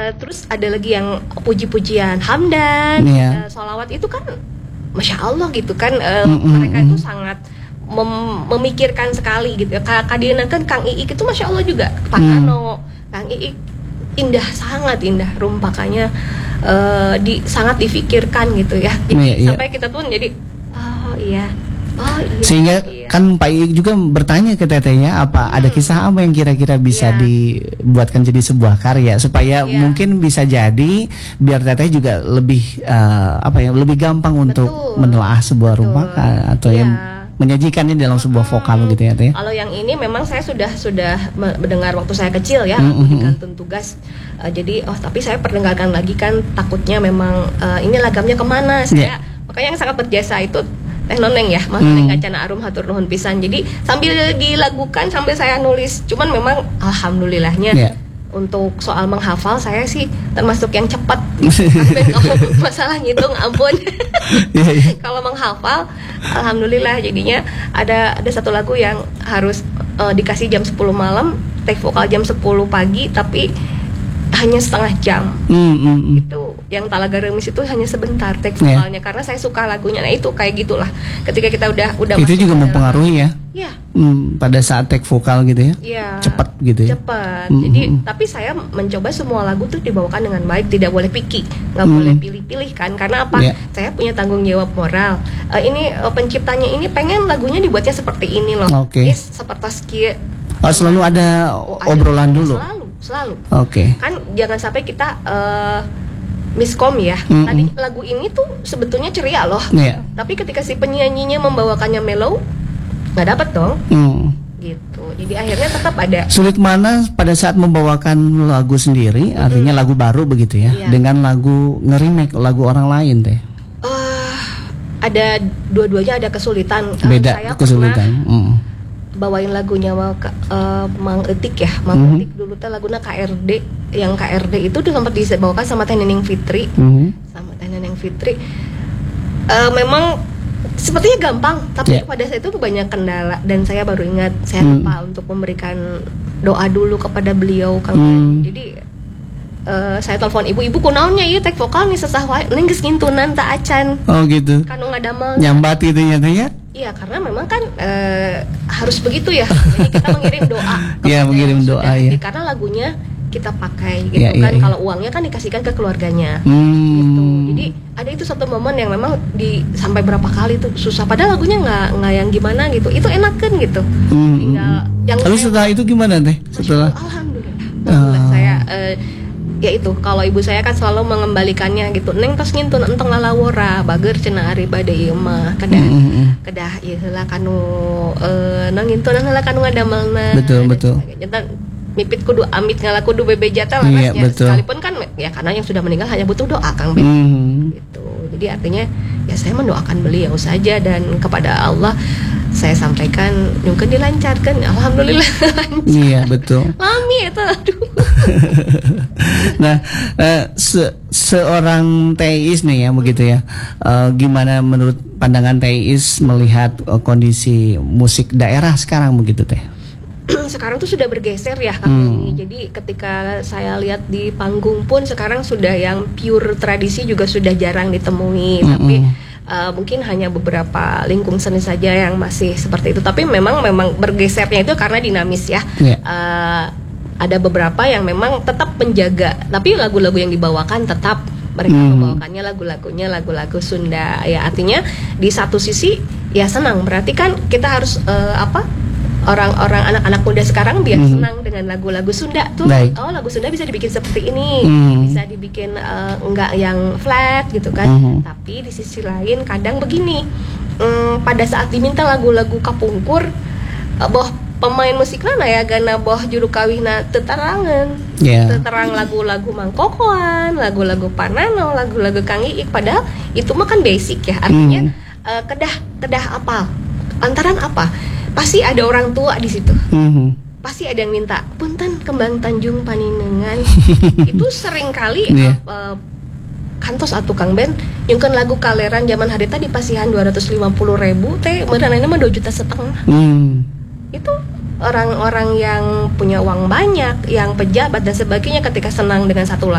Terus ada lagi yang puji-pujian hamdan, sholawat itu kan Masya Allah gitu kan, mereka itu sangat memikirkan sekali gitu. Kadang kan Kang Iik itu Masya Allah juga, Pak Kano, Kang Iik indah, sangat indah rumpakannya, sangat difikirkan gitu ya. Jadi sampai kita tuh jadi oh iya. Sehingga kan Pak Iik juga bertanya ke tetehnya, apa ada kisah apa yang kira-kira bisa dibuatkan jadi sebuah karya supaya mungkin bisa jadi biar teteh juga lebih lebih gampang untuk menelaah sebuah rumpakan atau yang menyajikannya dalam sebuah vokal gitu ya teh. Kalau yang ini memang saya sudah mendengar waktu saya kecil ya, di kantun tugas. Jadi tapi saya perdengarkan lagi kan, takutnya memang ini lagamnya kemana saya. Makanya yang sangat berjasa itu Teh Noneng ya, Mas Noneng Kacana Arum hatur nuhun pisan. Jadi sambil dilagukan sambil saya nulis. Cuman memang alhamdulillahnya untuk soal menghafal saya sih termasuk yang cepat. Kalau masalah ngitung ampun. Kalau menghafal alhamdulillah, jadinya ada satu lagu yang harus dikasih jam 10 malam, take vokal jam 10 pagi tapi hanya setengah jam. Itu yang Talaga Remis itu hanya sebentar take vokalnya karena saya suka lagunya. Nah itu kayak gitulah. Ketika kita udah itu juga mempengaruhi ya. Pada saat take vokal gitu ya. Cepat gitu ya. Cepat. Jadi tapi saya mencoba semua lagu tuh dibawakan dengan baik, tidak boleh picky, nggak boleh pilih-pilih kan. Karena apa? Saya punya tanggung jawab moral. Ini penciptanya ini pengen lagunya dibuatnya seperti ini loh. Seperti selalu ada obrolan dulu. Selalu. Kan jangan sampai kita miskom ya. Tadi lagu ini tuh sebetulnya ceria loh. Tapi ketika si penyanyinya membawakannya mellow, nggak dapet dong. Gitu. Jadi akhirnya tetap ada. Sulit mana pada saat membawakan lagu sendiri, artinya lagu baru begitu ya, dengan lagu nge-remake lagu orang lain teh. Ada dua-duanya ada kesulitan. Beda saya kesulitan. Bawain lagunya Mang Etik ya, Mang Etik dulu teh laguna KRD, yang KRD itu sempat dibawakan sama Teh Neneng Fitri, memang sepertinya gampang, tapi pada saat itu banyak kendala dan saya baru ingat saya lupa untuk memberikan doa dulu kepada beliau Kang. Jadi saya telepon ibu kunaonnya ieu tek vokal nih sesah wae ning geus ngintunan teh acan. Oh gitu. Kanu ngadamel. Nyambat itu ya teh ya? Iya, karena memang kan harus begitu ya. Jadi kita mengirim doa. Iya, mengirim doa ya. Karena lagunya kita pakai gitu kan. Kalau uangnya kan dikasihkan ke keluarganya. Gitu. Jadi ada itu satu momen yang memang sampai berapa kali tuh susah. Padahal lagunya nggak yang gimana gitu. Itu enakan gitu. Tinggal yang lalu setelah itu gimana teh? Setelah alhamdulillah saya ya itu, kalau ibu saya kan selalu mengembalikannya gitu. Neng tos ngintun enteng lalawora bager cenah ari bade ieu mah kedah ieu heula kanu nang ngintun heula kanu ngadamelna. Betul. Jantan mipit kudu amit ngala kudu bebejata larasnya. Sekalipun kan ya karena yang sudah meninggal hanya butuh doa Kang Ben. Gitu. Jadi artinya ya saya mendoakan beliau saja dan kepada Allah saya sampaikan mungkin dilancarkan, alhamdulillah lancar. Iya betul. Mami itu aduh. Nah, seorang teis nih ya begitu ya. Gimana menurut pandangan teis melihat kondisi musik daerah sekarang begitu teh? Sekarang tuh sudah bergeser ya Kang ini. Jadi ketika saya lihat di panggung pun sekarang sudah yang pure tradisi juga sudah jarang ditemui. Tapi mungkin hanya beberapa lingkung seni saja yang masih seperti itu. Tapi memang bergesernya itu karena dinamis ya. Ada beberapa yang memang tetap menjaga, tapi lagu-lagu yang dibawakan tetap mereka membawakannya lagu-lagu Sunda. Ya artinya di satu sisi ya senang. Berarti kan kita harus orang-orang anak-anak muda sekarang biar senang dengan lagu-lagu Sunda tuh. Oh, lagu Sunda bisa dibikin seperti ini, bisa dibikin enggak yang flat gitu kan. Tapi di sisi lain kadang begini, pada saat diminta lagu-lagu kapungkur, boh pemain musikna ya gana boh juru kawihna tetarangan, teterang lagu-lagu Mangkokoan, lagu-lagu Panano, lagu-lagu Kang Iik. Padahal itu mah kan basic ya, artinya kedah apal, antaran apa? Pasti ada orang tua di situ. Pasti ada yang minta punten Kembang Tanjung Paninengan. Itu sering kali kantos atuh Kang Ben nyungkeun lagu Kaleran zaman harita di pasihan 250.000 teh meureunna mah 2,5 juta. Itu orang-orang yang punya uang banyak, yang pejabat dan sebagainya ketika senang dengan satu lagu